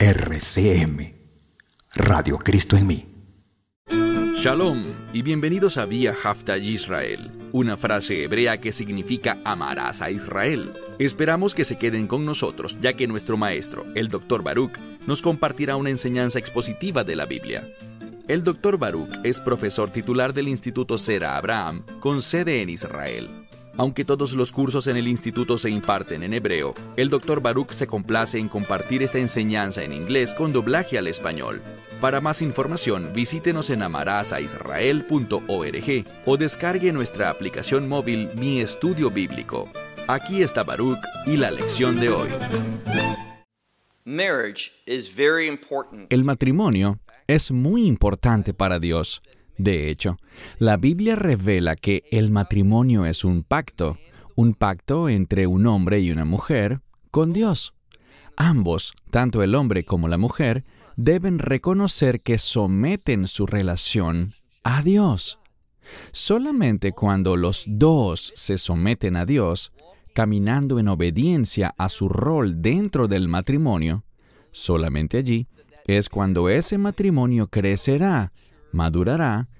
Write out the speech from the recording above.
RCM, Radio Cristo en mí. Shalom y bienvenidos a Vía Hafta Yisrael, una frase hebrea que significa amarás a Israel. Esperamos que se queden con nosotros, ya que nuestro maestro, el Dr. Baruch, nos compartirá una enseñanza expositiva de la Biblia. El Dr. Baruch es profesor titular del Instituto Zera Abraham, con sede en Israel. Aunque todos los cursos en el instituto se imparten en hebreo, el Dr. Baruch se complace en compartir esta enseñanza en inglés con doblaje al español. Para más información, visítenos en amarasaisrael.org o descargue nuestra aplicación móvil Mi Estudio Bíblico. Aquí está Baruch y la lección de hoy. El matrimonio es muy importante para Dios. De hecho, la Biblia revela que el matrimonio es un pacto entre un hombre y una mujer con Dios. Ambos, tanto el hombre como la mujer, deben reconocer que someten su relación a Dios. Solamente cuando los dos se someten a Dios, caminando en obediencia a su rol dentro del matrimonio, solamente allí es cuando ese matrimonio crecerá, madurará